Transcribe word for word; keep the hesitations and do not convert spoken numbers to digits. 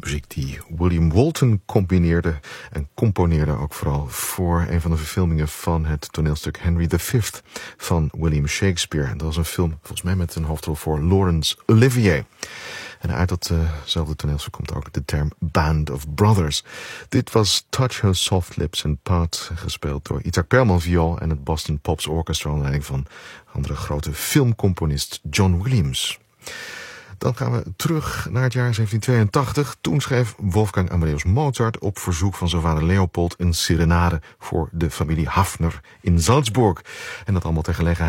Muziek die William Walton combineerde en componeerde ook vooral voor een van de verfilmingen van het toneelstuk Henry the Fifth van William Shakespeare. En dat was een film volgens mij met een hoofdrol voor Laurence Olivier. En uit datzelfde toneelstuk komt ook de term Band of Brothers. Dit was Touch Her Soft Lips and Part, gespeeld door Itzhak Perlman viool en het Boston Pops Orchestra onder leiding van andere grote filmcomponist John Williams. Dan gaan we terug naar het jaar zeventien tweeëntachtig. Toen schreef Wolfgang Amadeus Mozart op verzoek van zijn vader Leopold een serenade voor de familie Haffner in Salzburg. En dat allemaal ter gelegenheid